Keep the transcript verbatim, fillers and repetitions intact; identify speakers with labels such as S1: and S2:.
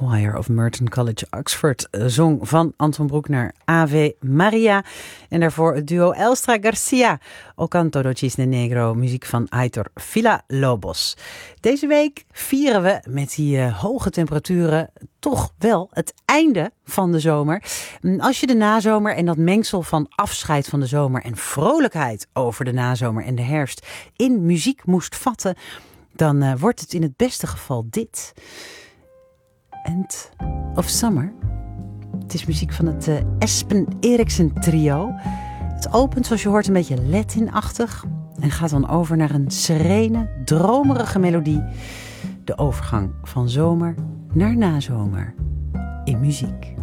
S1: Choir of Merton College, Oxford, zong van Anton Broek naar Ave Maria. En daarvoor het duo Elstra Garcia, O Canto do Cisne Negro, muziek van Aitor Villa-Lobos. Deze week vieren we met die uh, hoge temperaturen toch wel het einde van de zomer. Als je de nazomer en dat mengsel van afscheid van de zomer en vrolijkheid over de nazomer en de herfst in muziek moest vatten, dan uh, wordt het in het beste geval dit. End of Summer. Het is muziek van het uh, Espen Eriksen trio. Het opent, zoals je hoort, een beetje Latin-achtig en gaat dan over naar een serene, dromerige melodie. De overgang van zomer naar nazomer in muziek.